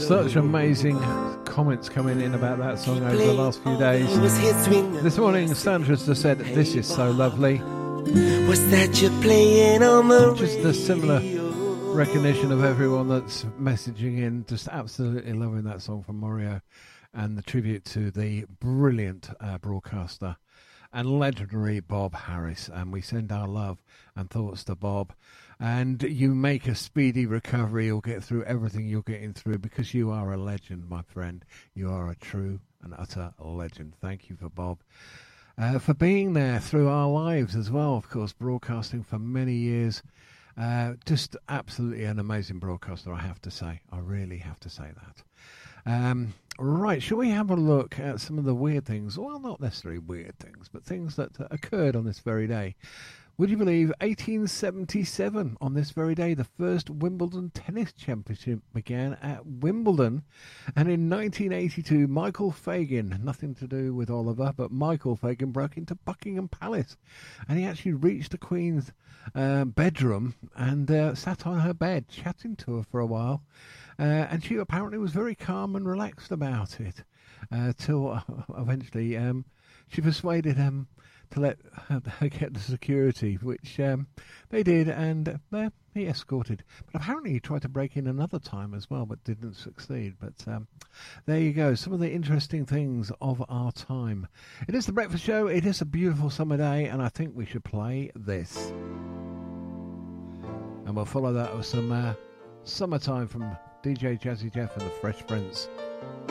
Such amazing comments coming in about that song over the last few days. This morning, Sandra's just said, "This is so lovely." What's that you're playing on the Just a similar recognition of everyone that's messaging in, just absolutely loving that song from Mario, and the tribute to the brilliant broadcaster and legendary Bob Harris. And we send our love and thoughts to Bob. And you make a speedy recovery. You'll get through everything you're getting through, because you are a legend, my friend. You are a true and utter legend. Thank you for Bob. For being there through our lives as well, of course, broadcasting for many years. Just absolutely an amazing broadcaster, I have to say. I really have to say that. Right, shall we have a look at some of the weird things? Well, not necessarily weird things, but things that occurred on this very day. Would you believe 1877, on this very day, the first Wimbledon Tennis Championship began at Wimbledon. And in 1982, Michael Fagan, nothing to do with Oliver, but Michael Fagan broke into Buckingham Palace. And he actually reached the Queen's bedroom and sat on her bed, chatting to her for a while. And she apparently was very calm and relaxed about it, till eventually she persuaded him to let her get the security, which they did, and he escorted. But apparently he tried to break in another time as well, but didn't succeed. But there you go, some of the interesting things of our time. It is The Breakfast Show. It is a beautiful summer day, and I think we should play this. And we'll follow that with some Summertime from DJ Jazzy Jeff and the Fresh Prince.